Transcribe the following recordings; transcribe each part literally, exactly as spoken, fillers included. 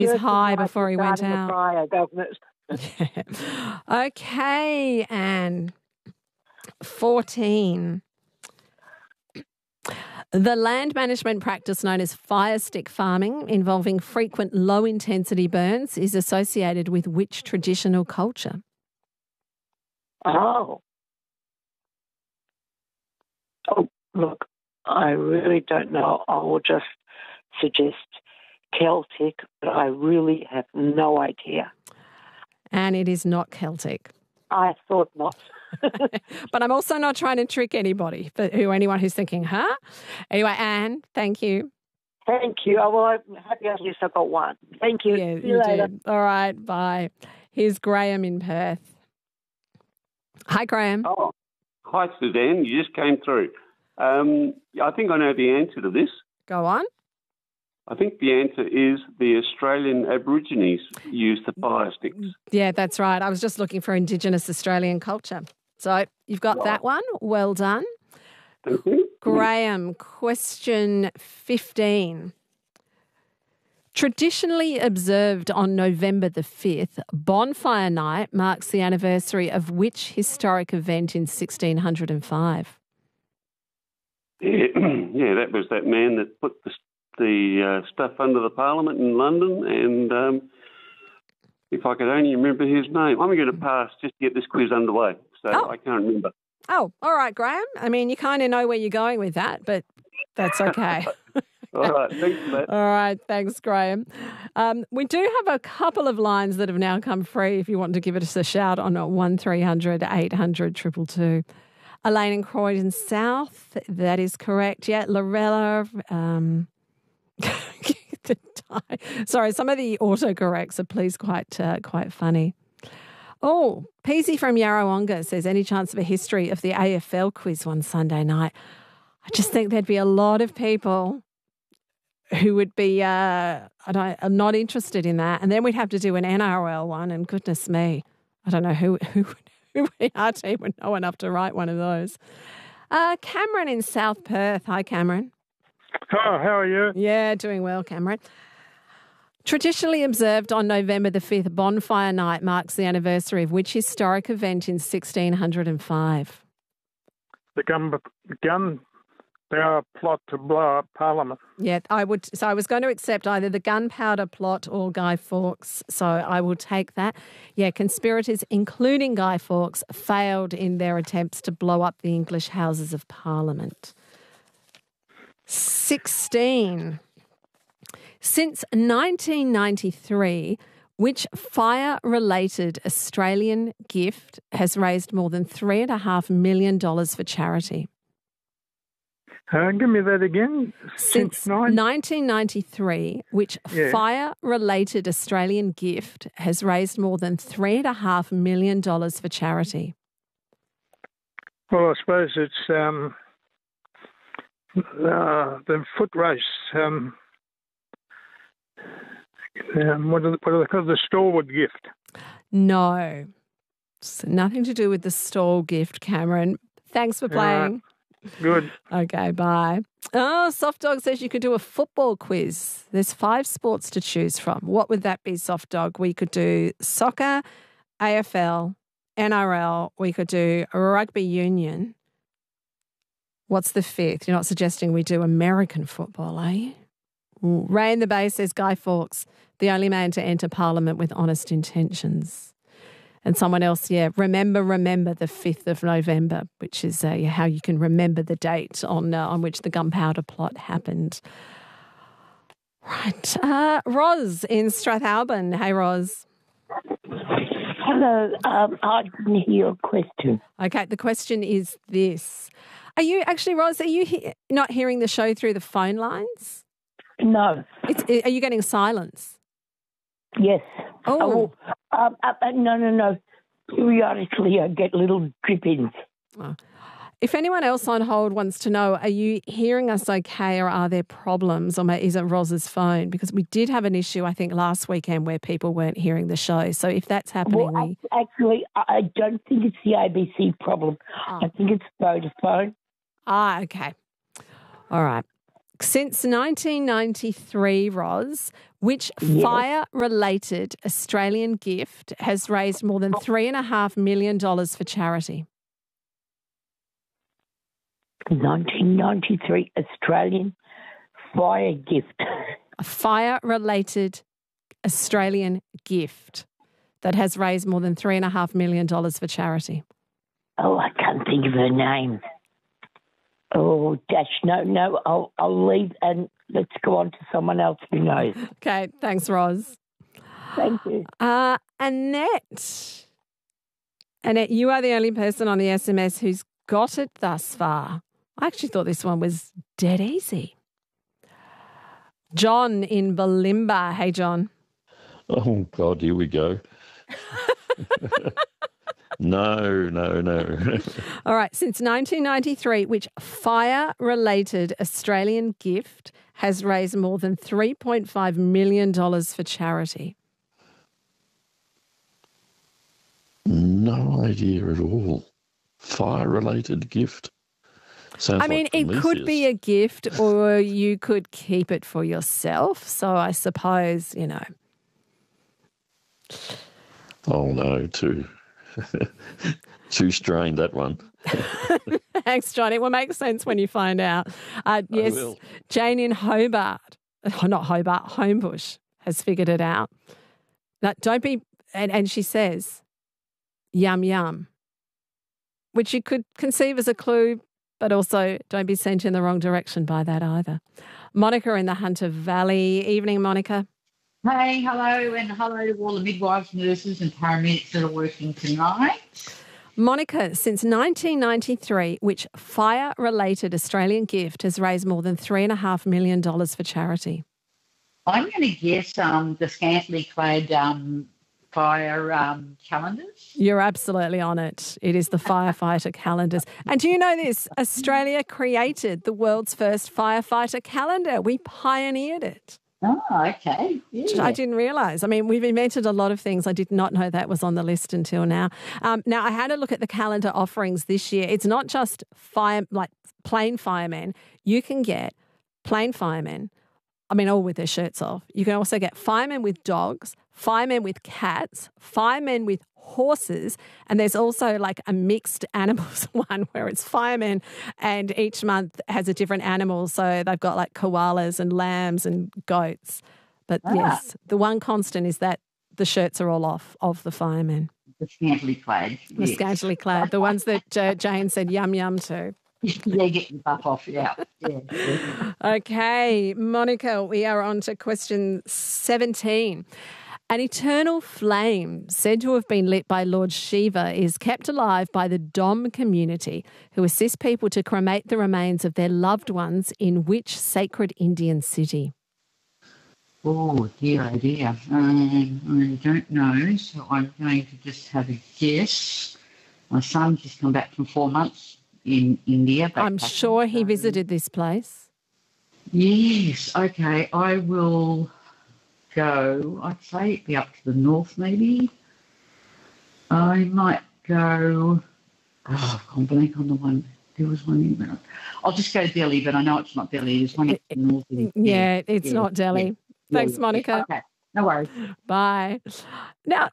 his First high of all, before he went starting out. the fire, doesn't it? Okay, Anne. fourteen. The land management practice known as fire stick farming, involving frequent low-intensity burns, is associated with which traditional culture? Oh. Oh, look, I really don't know. I will just suggest Celtic, but I really have no idea. And it is not Celtic. I thought not. But I'm also not trying to trick anybody, for who anyone who's thinking, huh? Anyway, Anne, thank you. Thank you. Oh, well, I'm happy at least I got one. Thank you. Yeah, See you, you later. did. All right, bye. Here's Graham in Perth. Hi, Graham. Oh, hi, Suzanne. You just came through. Um, I think I know the answer to this. Go on. I think the answer is the Australian Aborigines used the fire sticks. Yeah, that's right. I was just looking for Indigenous Australian culture. So you've got Right. that one. Well done. Thank you. Graham, question fifteen. Traditionally observed on November the fifth, Bonfire Night marks the anniversary of which historic event in sixteen oh five? Yeah, yeah, that was that man that put the, the uh, stuff under the Parliament in London, and um, if I could only remember his name. I'm going to pass just to get this quiz underway, so Oh. I can't remember. Oh, all right, Graham. I mean, you kind of know where you're going with that, but that's okay. All right, thanks for that. All right, thanks, Graham. Um, we do have a couple of lines that have now come free if you want to give us a shout on one three hundred eight hundred two two two. Elaine in Croydon South, that is correct. Yeah, Lorella. Um, sorry, some of the autocorrects are please quite uh, quite funny. Oh, Peasy from Yarrawonga says, any chance of a history of the A F L quiz one Sunday night? I just think there'd be a lot of people who would be, uh, I don't, I'm not interested in that. And then we'd have to do an N R L one, and goodness me, I don't know who who, who in our team would know enough to write one of those. Uh, Cameron in South Perth. Hi, Cameron. Oh, how are you? Yeah, doing well, Cameron. Traditionally observed on November the fifth, Bonfire Night marks the anniversary of which historic event in sixteen oh five? The gun, gun power plot to blow up Parliament. Yeah, I would. So I was going to accept either the gunpowder plot or Guy Fawkes. So I will take that. Yeah, conspirators, including Guy Fawkes, failed in their attempts to blow up the English Houses of Parliament. sixteen. Since nineteen ninety-three, which fire-related Australian gift has raised more than three point five million dollars for charity? Uh, give me that again. Since, Since nine? nineteen ninety-three, which Yeah. fire-related Australian gift has raised more than three point five million dollars for charity? Well, I suppose it's um, uh, the foot race. Um, um, what, are the, what are they called? The Storwood gift. No. It's nothing to do with the stall gift, Cameron. Thanks for playing. Good. Okay, bye. Oh, Soft Dog says you could do a football quiz. There's five sports to choose from. What would that be, Soft Dog? We could do soccer, A F L, N R L. We could do rugby union. What's the fifth? You're not suggesting we do American football, are you? Ooh. Ray in the Bay says Guy Fawkes, the only man to enter Parliament with honest intentions. And someone else, yeah, remember, remember the fifth of November, which is uh, how you can remember the date on uh, on which the gunpowder plot happened. Right. Uh, Roz in Strathalbyn. Hey, Roz. Hello. Um, I didn't hear your question. Okay, the question is this. Are you, actually, Roz, are you he- not hearing the show through the phone lines? No. It's, are you getting silence? Yes. Oh. Oh, um, uh, uh, no, no, no. Periodically I get little drippings. Oh. If anyone else on hold wants to know, are you hearing us okay, or are there problems, or is it Roz's phone? Because we did have an issue, I think, last weekend where people weren't hearing the show. So if that's happening, Well, we... actually, I don't think it's the A B C problem. Oh. I think it's Vodafone. Ah, okay. All right. Since nineteen ninety-three, Roz, which Yes. fire-related Australian gift has raised more than three and a half million dollars for charity? nineteen ninety-three Australian fire gift. A fire-related Australian gift that has raised more than three and a half million dollars for charity. Oh, I can't think of her name. Oh, dash, no, no, I'll, I'll leave and let's go on to someone else who knows. Okay, thanks, Roz. Thank you. Uh, Annette. Annette, you are the only person on the S M S who's got it thus far. I actually thought this one was dead easy. John in Balimba. Hey, John. Oh, God, here we go. no, no, no. All right. Since nineteen ninety-three, which fire-related Australian gift has raised more than three point five million dollars for charity? No idea at all. Fire-related gift. Sounds I mean, like it could be a gift or you could keep it for yourself. So I suppose, you know. Oh, no, too, too strained, that one. Thanks, John. It will make sense when you find out. Uh, yes, will. Jane in Hobart, oh, not Hobart, Homebush has figured it out. Now, don't be, and, and she says, yum, yum, which you could conceive as a clue, but also don't be sent in the wrong direction by that either. Monica in the Hunter Valley. Evening, Monica. Hey, hello, and hello to all the midwives, nurses and paramedics that are working tonight. Monica, since nineteen ninety-three, which fire-related Australian gift has raised more than three and a half million dollars for charity? I'm going to guess um, the scantily clad um, fire um, calendars. You're absolutely on it. It is the firefighter calendars. And do you know this? Australia created the world's first firefighter calendar. We pioneered it. Oh, okay. Yeah. I didn't realise. I mean, we've invented a lot of things. I did not know that was on the list until now. Um, now, I had a look at the calendar offerings this year. It's not just fire, like plain firemen. You can get plain firemen, I mean, all with their shirts off. You can also get firemen with dogs, firemen with cats, firemen with horses, and there's also like a mixed animals one where it's firemen and each month has a different animal. So they've got like koalas and lambs and goats. But Ah. yes, the one constant is that the shirts are all off of the firemen. The scantily clad. The yes. scantily clad, the ones that uh, Jane said yum yum to. They're getting buff off, yeah. yeah. yeah. Okay, Monica, we are on to question seventeen. An eternal flame said to have been lit by Lord Shiva is kept alive by the Dom community who assist people to cremate the remains of their loved ones in which sacred Indian city? Oh, dear, oh, dear. Um, I don't know, so I'm going to just have a guess. My son's just come back from four months in India. I'm backpacking, sure he so- visited this place. Yes, okay. I will go, I'd say it'd be up to the north maybe. I might go, oh, I've gone blank on the one. There was one in, I'll just go Delhi, but I know it's not Delhi. There's one up to the north. Yeah, it's yeah, not Delhi. yeah. Thanks, Yeah, yeah. Monica. Okay, no worries. Bye. Now,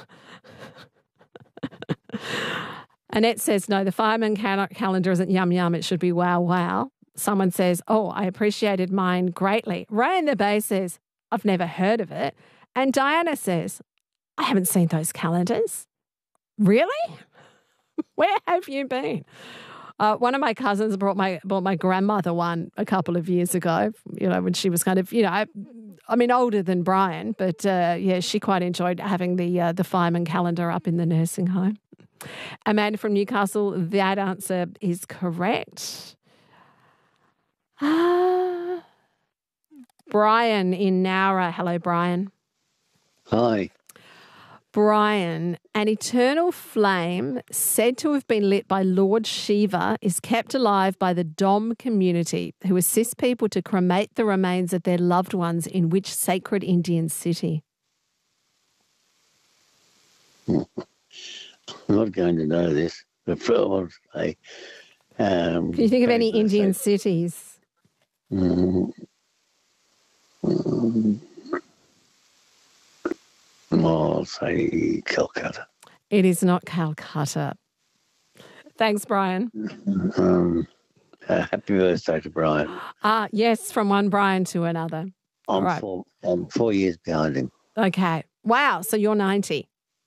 Annette says, no, the fireman cal- calendar isn't yum yum. It should be wow wow. Someone says, oh, I appreciated mine greatly. Ray in the Bay says, I've never heard of it. And Diana says, I haven't seen those calendars. Really? Where have you been? Uh, one of my cousins brought my brought my grandmother one a couple of years ago, you know, when she was kind of, you know, I, I mean, older than Brian, but uh, yeah, she quite enjoyed having the uh, the fireman calendar up in the nursing home. Amanda from Newcastle, that answer is correct. Ah. Brian in Nowra. Hello, Brian. Hi. Brian, an eternal flame said to have been lit by Lord Shiva is kept alive by the Dom community who assist people to cremate the remains of their loved ones in which sacred Indian city? I'm not going to know this, but I'll say. Um, Can you think of any very Indian safe. cities? Mm, um, I'll say Calcutta. It is not Calcutta. Thanks, Brian. Um, uh, happy birthday to Brian. Ah, yes, from one Brian to another. All I'm right. four. I'm four years behind him. Okay. Wow. So you're ninety.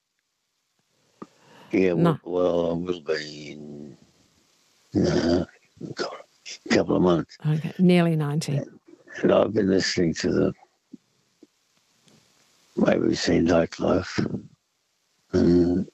Yeah. No. Well, well I will be in uh, God, a couple of months. Okay. Nearly ninety. And I've been listening to the maybe seen Nightlife and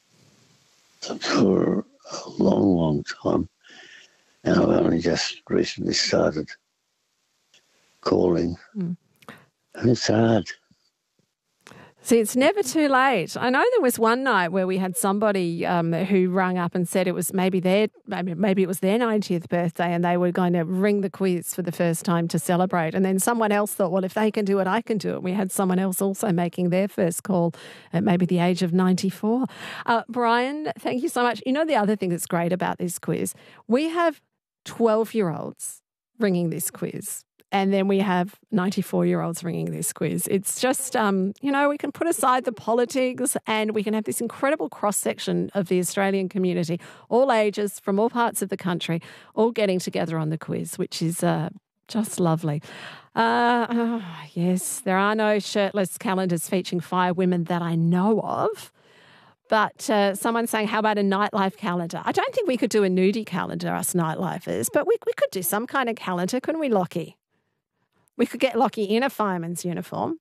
for a long, long time. And I've only just recently started calling. Mm. And it's hard. See, it's never too late. I know there was one night where we had somebody um, who rang up and said it was maybe their maybe, maybe it was their ninetieth birthday and they were going to ring the quiz for the first time to celebrate. And then someone else thought, well, if they can do it, I can do it. We had someone else also making their first call at maybe the age of ninety-four. Uh, Brian, thank you so much. You know, the other thing that's great about this quiz, we have twelve-year-olds ringing this quiz. And then we have ninety-four-year-olds ringing this quiz. It's just, um, you know, we can put aside the politics and we can have this incredible cross-section of the Australian community, all ages, from all parts of the country, all getting together on the quiz, which is uh, just lovely. Uh, oh, yes, there are no shirtless calendars featuring fire women that I know of. But uh, someone's saying, how about a nightlife calendar? I don't think we could do a nudie calendar, us nightlifers, but we, we could do some kind of calendar, couldn't we, Lockie? We could get Lockie in a fireman's uniform.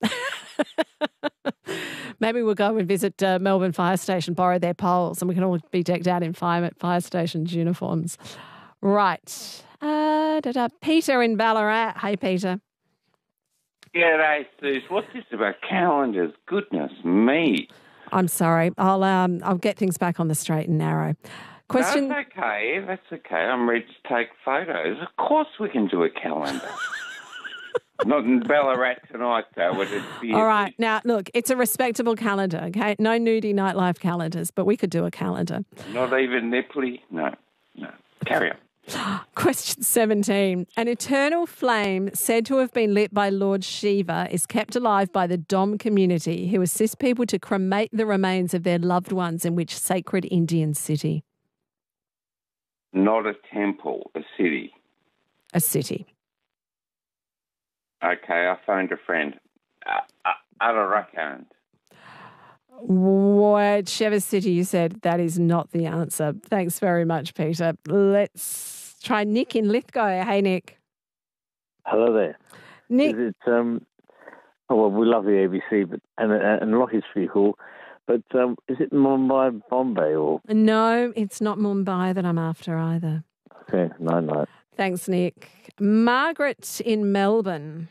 Maybe we'll go and visit uh, Melbourne Fire Station, borrow their poles, and we can all be decked out in fire, fire station's uniforms. Right. Uh, da-da. Peter in Ballarat. Hey, Peter. G'day, Suze. What's this about calendars? Goodness me. I'm sorry. I'll um I'll get things back on the straight and narrow. Question. That's okay. That's okay. I'm ready to take photos. Of course we can do a calendar. Not in Ballarat tonight, though. Would it be? All right. Now, look, it's a respectable calendar, okay? No nudie nightlife calendars, but we could do a calendar. Not even nipply? No. No. Carry on. Question seventeen. An eternal flame said to have been lit by Lord Shiva is kept alive by the Dom community who assist people to cremate the remains of their loved ones in which sacred Indian city? Not a temple, a city. A city. Okay, I phoned a friend. Uh, uh, Uttarakhand. Whichever city you said, that is not the answer. Thanks very much, Peter. Let's try Nick in Lithgow. Hey, Nick. Hello there. Nick. Is it, um, oh, well, we love the A B C, but and, and Lockie's pretty cool. But um, is it Mumbai, Bombay, or? No, it's not Mumbai that I'm after either. Okay, no, no. Thanks, Nick. Margaret in Melbourne.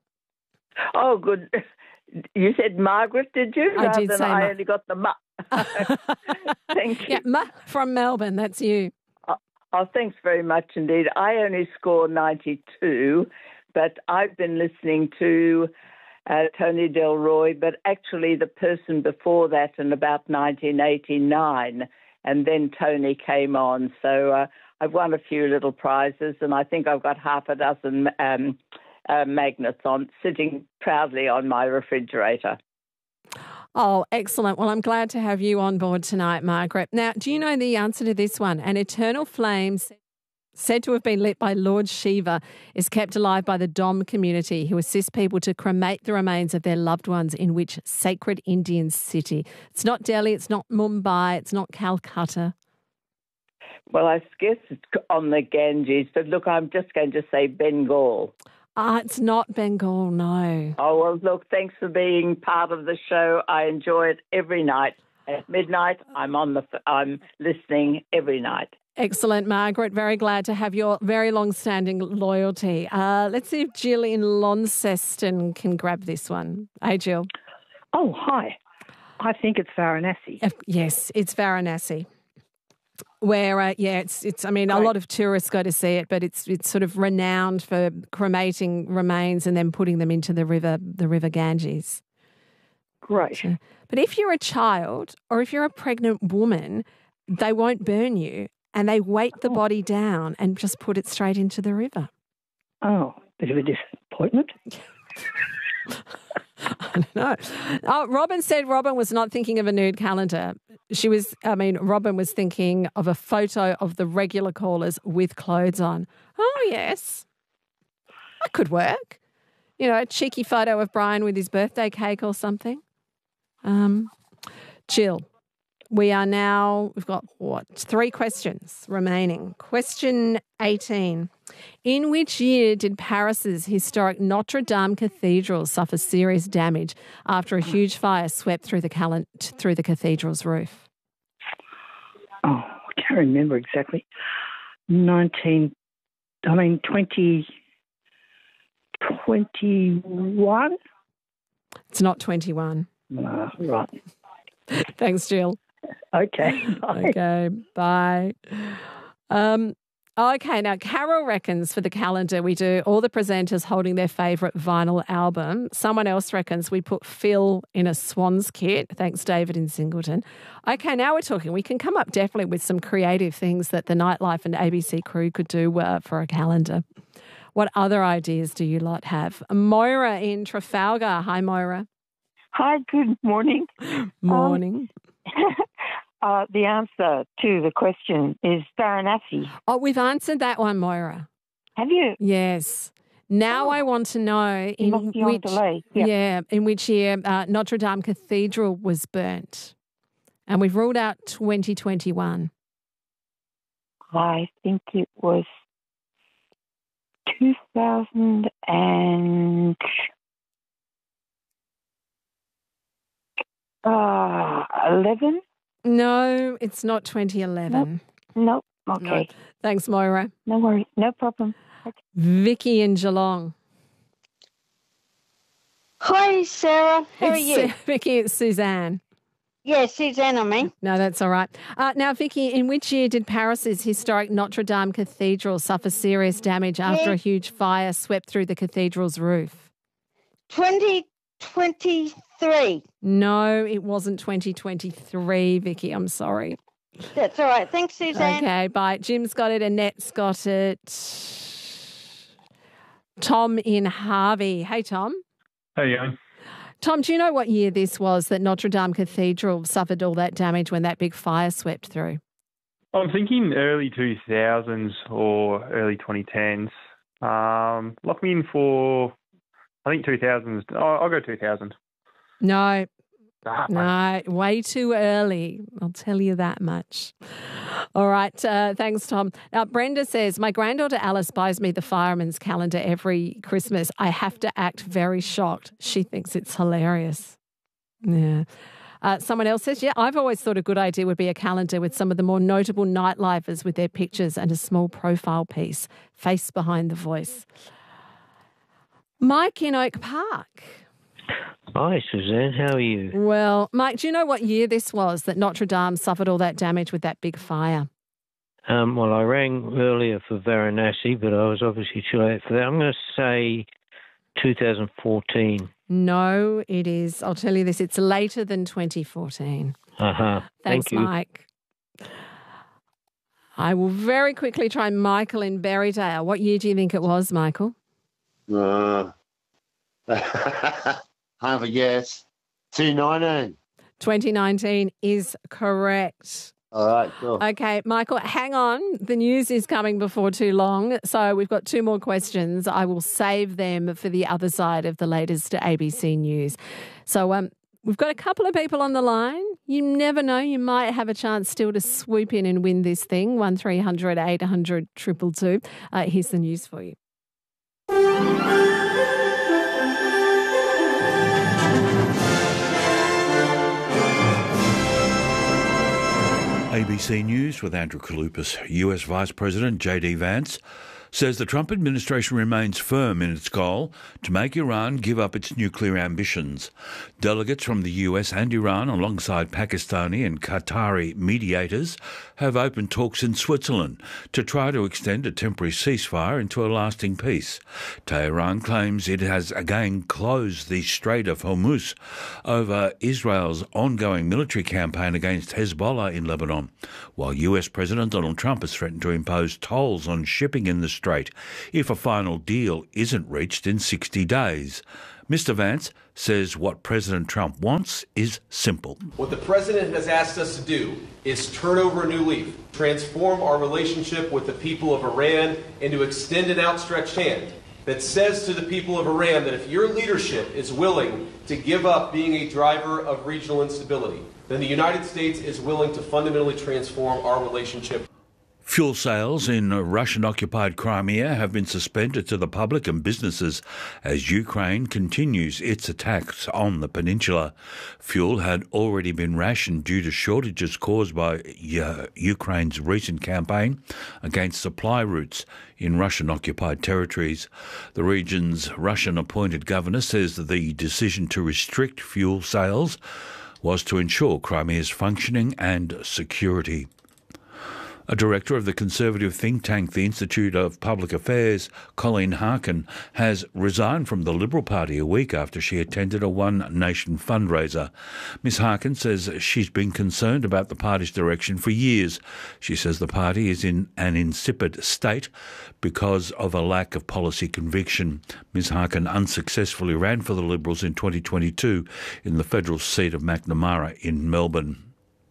Oh, good. You said Margaret, did you? I Rather did than say I Ma- only got the ma. Thank you. Yeah, Ma from Melbourne. That's you. Oh, oh, thanks very much indeed. I only scored ninety-two, but I've been listening to uh, Tony Del Roy, but actually the person before that in about nineteen eighty-nine, and then Tony came on. So uh, I've won a few little prizes, and I think I've got half a dozen um, uh, magnets on sitting proudly on my refrigerator. Oh, excellent. Well, I'm glad to have you on board tonight, Margaret. Now, do you know the answer to this one? An eternal flame said to have been lit by Lord Shiva is kept alive by the Dom community who assist people to cremate the remains of their loved ones in which sacred Indian city? It's not Delhi, it's not Mumbai, it's not Calcutta. Well, I guess it's on the Ganges, but look, I'm just going to say Bengal. Ah, it's not Bengal, no. Oh, well, look, thanks for being part of the show. I enjoy it every night. At midnight, I'm on the. I'm listening every night. Excellent, Margaret. Very glad to have your very long-standing loyalty. Uh, let's see if Jill in Launceston can grab this one. Hey, Jill. Oh, hi. I think it's Varanasi. Uh, yes, it's Varanasi. Where, uh, yeah, it's, it's. I mean, Great. A lot of tourists go to see it, but it's it's sort of renowned for cremating remains and then putting them into the river, the River Ganges. Great. So, but if you're a child or if you're a pregnant woman, they won't burn you and they weight the body down and just put it straight into the river. Oh, bit of a disappointment. I don't know. Oh, Robin said Robin was not thinking of a nude calendar. She was, I mean, Robin was thinking of a photo of the regular callers with clothes on. Oh, yes. That could work. You know, a cheeky photo of Brian with his birthday cake or something. Um, Jill, we are now, we've got, what, three questions remaining. Question eighteen. In which year did Paris's historic Notre Dame Cathedral suffer serious damage after a huge fire swept through the, cal- through the cathedral's roof? Oh, I can't remember exactly. nineteen, I mean, twenty twenty-one? It's not twenty-one. Uh, right. Thanks, Jill. Okay. Bye. Okay, bye. Um, okay, now Carol reckons for the calendar we do all the presenters holding their favourite vinyl album. Someone else reckons we put Phil in a Swans kit. Thanks, David in Singleton. Okay, now we're talking. We can come up definitely with some creative things that the Nightlife and A B C crew could do uh, for a calendar. What other ideas do you lot have? Moira in Trafalgar. Hi, Moira. Hi, good morning. Morning. Um, uh, the answer to the question is Varanasi. Oh, we've answered that one, Moira. Have you? Yes. Now oh. I want to know in must be which on delay. Yep. yeah, in which year uh, Notre Dame Cathedral was burnt, and we've ruled out twenty twenty-one. I think it was two thousand and. Uh, eleven? No, it's not twenty eleven. Nope. nope. Okay. No. Thanks, Moira. No worries. No problem. Okay. Vicky in Geelong. Hi, Sarah. How it's, are you? Uh, Vicky, it's Suzanne. Yeah, Suzanne, I mean. No, that's all right. Uh, now, Vicky, in which year did Paris's historic Notre Dame Cathedral suffer serious damage after yeah. a huge fire swept through the cathedral's roof? twenty twenty-three. No, it wasn't twenty twenty-three, Vicky. I'm sorry. That's all right. Thanks, Suzanne. Okay, bye. Jim's got it. Annette's got it. Tom in Harvey. Hey, Tom. How you going? Tom, do you know what year this was that Notre Dame Cathedral suffered all that damage when that big fire swept through? I'm thinking early two thousands or early twenty tens. Um, lock me in for, I think two thousands. Oh, I'll go two thousand. No. Ah, no, way too early. I'll tell you that much. All right. Uh, thanks, Tom. Now, Brenda says, my granddaughter Alice buys me the fireman's calendar every Christmas. I have to act very shocked. She thinks it's hilarious. Yeah. Uh, someone else says, yeah, I've always thought a good idea would be a calendar with some of the more notable nightlifers with their pictures and a small profile piece, face behind the voice. Mike in Oak Park. Hi, Suzanne. How are you? Well, Mike, do you know what year this was that Notre Dame suffered all that damage with that big fire? Um, well, I rang earlier for Varanasi, but I was obviously too late for that. I'm going to say two thousand fourteen. No, it is. I'll tell you this. It's later than twenty fourteen. Uh-huh. Thanks, Thank you. Mike. I will very quickly try Michael in Berrydale. What year do you think it was, Michael? Uh, have a guess. two nineteen. twenty nineteen is correct. All right, cool. Okay, Michael, hang on. The news is coming before too long. So we've got two more questions. I will save them for the other side of the latest A B C News. So um, we've got a couple of people on the line. You never know. You might have a chance still to swoop in and win this thing. one three hundred eight hundred two two two. Uh, here's the news for you. A B C News with Andrew Kalupas. U S Vice President J D Vance says the Trump administration remains firm in its goal to make Iran give up its nuclear ambitions. Delegates from the U S and Iran, alongside Pakistani and Qatari mediators, have opened talks in Switzerland to try to extend a temporary ceasefire into a lasting peace. Tehran claims it has again closed the Strait of Hormuz over Israel's ongoing military campaign against Hezbollah in Lebanon, while U S President Donald Trump has threatened to impose tolls on shipping in the Strait if a final deal isn't reached in sixty days. Mister Vance says what President Trump wants is simple. What the president has asked us to do is turn over a new leaf, transform our relationship with the people of Iran, and to extend an outstretched hand that says to the people of Iran that if your leadership is willing to give up being a driver of regional instability, then the United States is willing to fundamentally transform our relationship. Fuel sales in Russian-occupied Crimea have been suspended to the public and businesses as Ukraine continues its attacks on the peninsula. Fuel had already been rationed due to shortages caused by uh, Ukraine's recent campaign against supply routes in Russian-occupied territories. The region's Russian-appointed governor says that the decision to restrict fuel sales was to ensure Crimea's functioning and security. A director of the conservative think tank, the Institute of Public Affairs, Colleen Harkin, has resigned from the Liberal Party a week after she attended a One Nation fundraiser. Miz Harkin says she's been concerned about the party's direction for years. She says the party is in an insipid state because of a lack of policy conviction. Miz Harkin unsuccessfully ran for the Liberals in twenty twenty-two in the federal seat of Macnamara in Melbourne.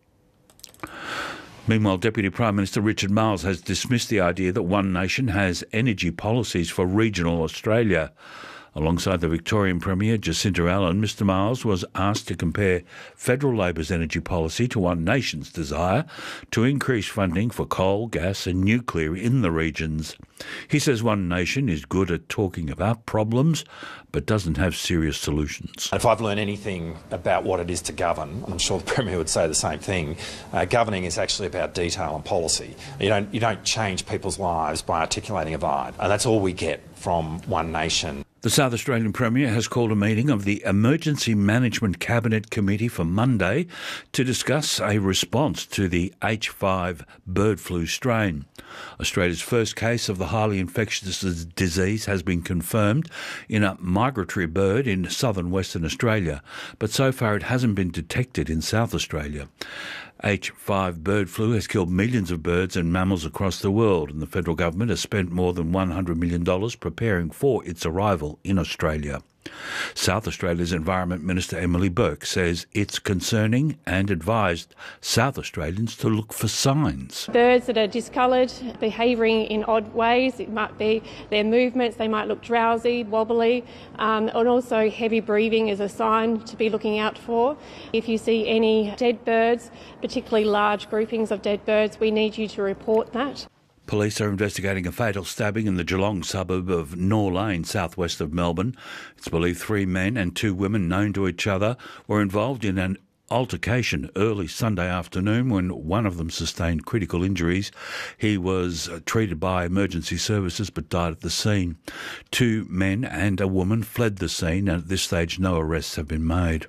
Meanwhile, Deputy Prime Minister Richard Marles has dismissed the idea that One Nation has energy policies for regional Australia. Alongside the Victorian Premier Jacinta Allen, Mister Marles was asked to compare Federal Labor's energy policy to One Nation's desire to increase funding for coal, gas and nuclear in the regions. He says One Nation is good at talking about problems but doesn't have serious solutions. If I've learned anything about what it is to govern, I'm sure the Premier would say the same thing, uh, governing is actually about detail and policy. You don't, you don't change people's lives by articulating a vibe, and that's all we get from One Nation. The South Australian Premier has called a meeting of the Emergency Management Cabinet Committee for Monday to discuss a response to the H five bird flu strain. Australia's first case of the highly infectious disease has been confirmed in a migratory bird in southern Western Australia, but so far it hasn't been detected in South Australia. H five bird flu has killed millions of birds and mammals across the world, and the federal government has spent more than one hundred million dollars preparing for its arrival in Australia. South Australia's Environment Minister Emily Burke says it's concerning and advised South Australians to look for signs. Birds that are discoloured, behaving in odd ways, it might be their movements, they might look drowsy, wobbly, um, and also heavy breathing is a sign to be looking out for. If you see any dead birds, particularly large groupings of dead birds, we need you to report that. Police are investigating a fatal stabbing in the Geelong suburb of Nor Lane, southwest of Melbourne. It's believed three men and two women known to each other were involved in an altercation early Sunday afternoon when one of them sustained critical injuries. He was treated by emergency services but died at the scene. Two men and a woman fled the scene, and at this stage no arrests have been made.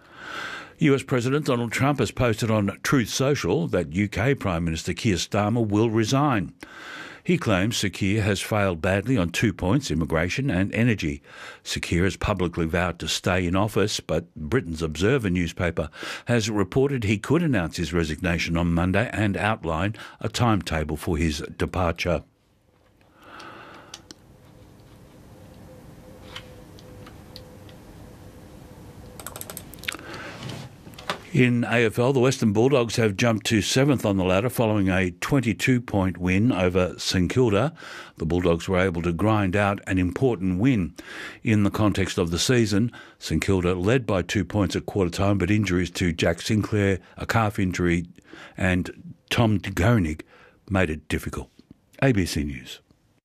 U S President Donald Trump has posted on Truth Social that U K Prime Minister Keir Starmer will resign. He claims Sir Keir has failed badly on two points, immigration and energy. Sir Keir has publicly vowed to stay in office, but Britain's Observer newspaper has reported he could announce his resignation on Monday and outline a timetable for his departure. In A F L, the Western Bulldogs have jumped to seventh on the ladder following a twenty-two point win over St Kilda. The Bulldogs were able to grind out an important win in the context of the season. St Kilda led by two points at quarter time, but injuries to Jack Sinclair, a calf injury, and Tom Gonig made it difficult. A B C News.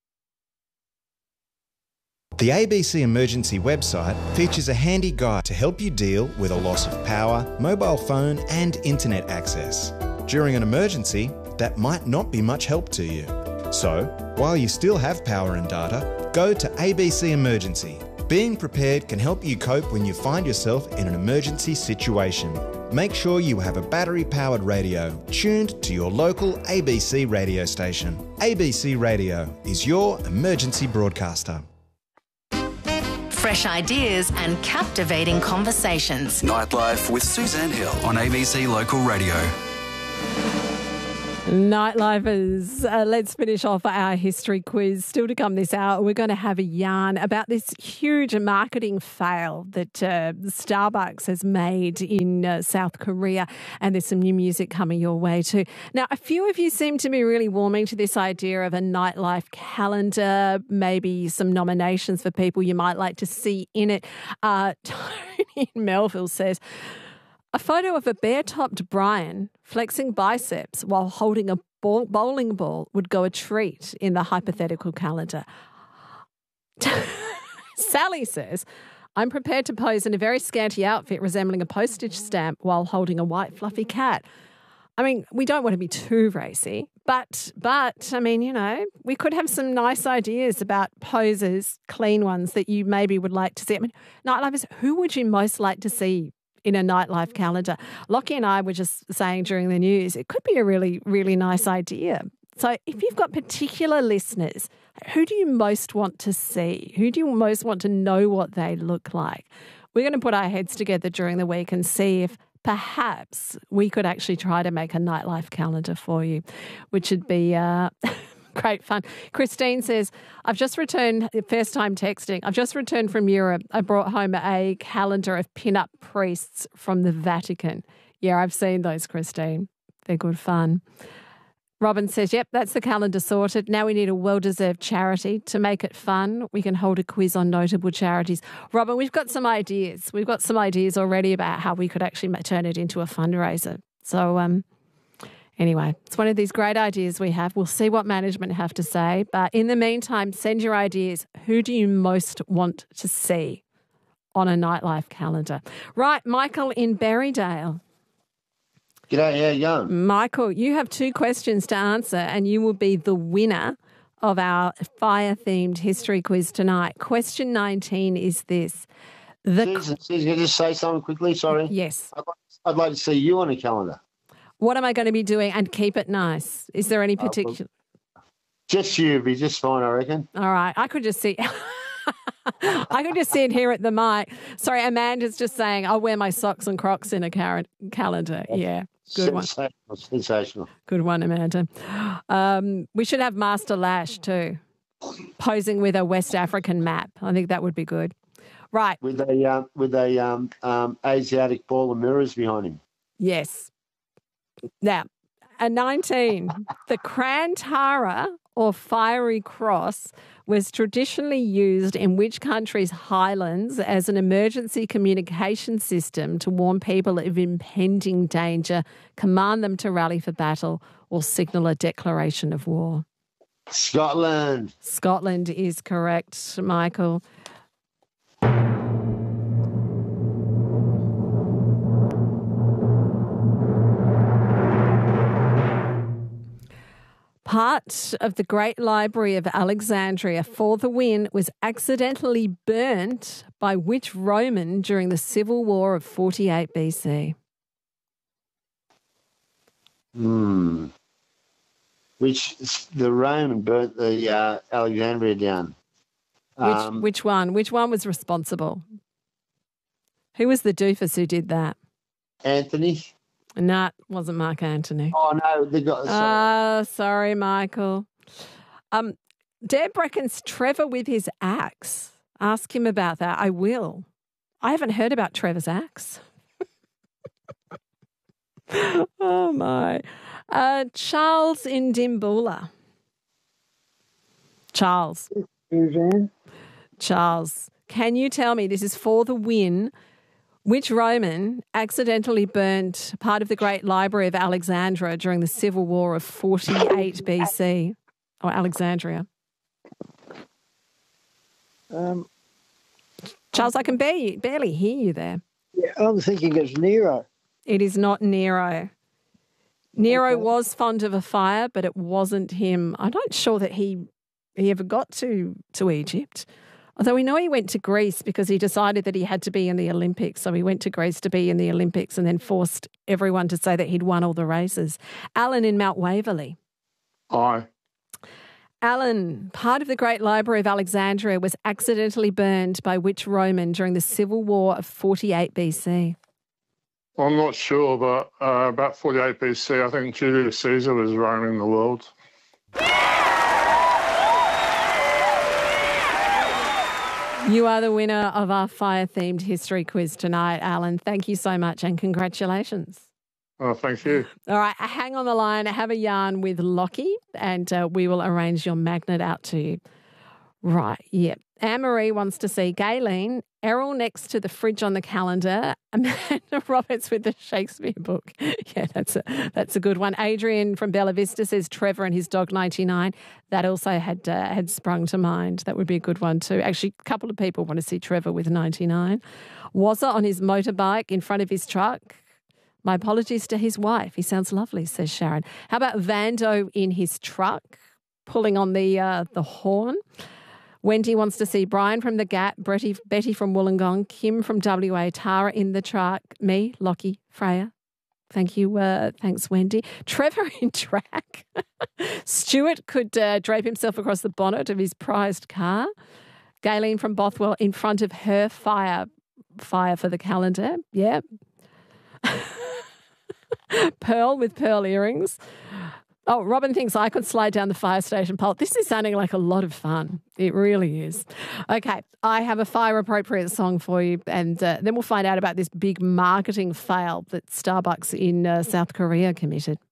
The A B C Emergency website features a handy guide to help you deal with a loss of power, mobile phone and internet access. During an emergency, that might not be much help to you. So, while you still have power and data, go to A B C Emergency. Being prepared can help you cope when you find yourself in an emergency situation. Make sure you have a battery-powered radio tuned to your local A B C radio station. A B C Radio is your emergency broadcaster. Fresh ideas and captivating conversations. Nightlife with Suzanne Hill on A B C Local Radio. Nightlifers, uh, let's finish off our history quiz. Still to come this hour, we're going to have a yarn about this huge marketing fail that uh, Starbucks has made in uh, South Korea, and there's some new music coming your way too. Now, a few of you seem to be really warming to this idea of a nightlife calendar, maybe some nominations for people you might like to see in it. Uh, Tony in Melville says, a photo of a bare-topped Brian flexing biceps while holding a ball- bowling ball would go a treat in the hypothetical calendar. Sally says, I'm prepared to pose in a very scanty outfit resembling a postage stamp while holding a white fluffy cat. I mean, we don't want to be too racy, but, but I mean, you know, we could have some nice ideas about poses, clean ones that you maybe would like to see. I mean, nightlifers, who would you most like to see in a nightlife calendar? Lockie and I were just saying during the news, it could be a really, really nice idea. So if you've got particular listeners, who do you most want to see? Who do you most want to know what they look like? We're going to put our heads together during the week and see if perhaps we could actually try to make a nightlife calendar for you, which would be uh, great fun. Christine says, I've just returned, first time texting, I've just returned from Europe. I brought home a calendar of pin-up priests from the Vatican. Yeah, I've seen those, Christine. They're good fun. Robin says, yep, that's the calendar sorted. Now we need a well-deserved charity. To make it fun, we can hold a quiz on notable charities. Robin, we've got some ideas. We've got some ideas already about how we could actually turn it into a fundraiser. So, um, anyway, it's one of these great ideas we have. We'll see what management have to say. But in the meantime, send your ideas. Who do you most want to see on a nightlife calendar? Right, Michael in Berrydale. G'day, how you going? Michael, you have two questions to answer and you will be the winner of our fire-themed history quiz tonight. Question nineteen is this. The Susan, Susan, can I just say something quickly? Sorry. Yes. I'd like, I'd like to see you on a calendar. What am I going to be doing? And keep it nice. Is there any particular... Uh, well, just you would be just fine, I reckon. All right. I could just see... I could just sit here at the mic. Sorry, Amanda's just saying I'll wear my socks and Crocs in a car- calendar. Yeah, good one. Sensational, sensational. Good one, Amanda. Um, we should have Master Lash too, posing with a West African map. I think that would be good. Right. With a um, with a um, um, Asiatic ball of mirrors behind him. Yes. Now, a nineteen, the Krantara or fiery cross was traditionally used in which country's highlands as an emergency communication system to warn people of impending danger, command them to rally for battle, or signal a declaration of war? Scotland. Scotland is correct, Michael. Part of the Great Library of Alexandria for the win was accidentally burnt by which Roman during the Civil War of forty-eight B C? Hmm. Which the Roman burnt the uh, Alexandria down. Which, Um, which one? Which one was responsible? Who was the doofus who did that? Anthony. No, it wasn't Mark Antony. Oh no, they got. Ah, sorry, Michael. Um, Deb reckons Trevor with his axe. Ask him about that. I will. I haven't heard about Trevor's axe. Oh my. Uh, Charles in Dimboola. Charles. Suzanne. Charles, can you tell me, this is for the win, which Roman accidentally burnt part of the Great Library of Alexandria during the Civil War of forty-eight B C? Or Alexandria? Um, Charles, I can barely, barely hear you there. yeah, I'm thinking it's Nero. It is not Nero. Nero was fond of a fire, but it wasn't him. I'm not sure that he he ever got to, to Egypt. Although we know he went to Greece because he decided that he had to be in the Olympics. So he went to Greece to be in the Olympics and then forced everyone to say that he'd won all the races. Alan in Mount Waverley. Aye. Alan, part of the Great Library of Alexandria was accidentally burned by which Roman during the Civil War of forty-eight B C? I'm not sure, but uh, about forty-eight B C, I think Julius Caesar was roaming the world. You are the winner of our fire-themed history quiz tonight, Alan. Thank you so much and congratulations. Oh, thank you. All right, hang on the line. Have a yarn with Lockie and uh, we will arrange your magnet out to you. Right, yep. Anne-Marie wants to see Gayleen, Errol next to the fridge on the calendar, Amanda Roberts with the Shakespeare book. Yeah, that's a, that's a good one. Adrian from Bella Vista says Trevor and his dog ninety-nine. That also had uh, had sprung to mind. That would be a good one too. Actually, a couple of people want to see Trevor with ninety-nine. Wazza on his motorbike in front of his truck. My apologies to his wife. He sounds lovely, says Sharon. How about Vando in his truck, pulling on the uh, the horn? Wendy wants to see Brian from the Gap, Betty, Betty from Wollongong, Kim from W A, Tara in the truck, me, Lockie, Freya. Thank you. Uh, thanks, Wendy. Trevor in track. Stuart could uh, drape himself across the bonnet of his prized car. Gayleen from Bothwell in front of her fire, fire for the calendar. Yeah. Pearl with pearl earrings. Oh, Robin thinks I could slide down the fire station pole. This is sounding like a lot of fun. It really is. Okay, I have a fire-appropriate song for you, and uh, then we'll find out about this big marketing fail that Starbucks in uh, South Korea committed.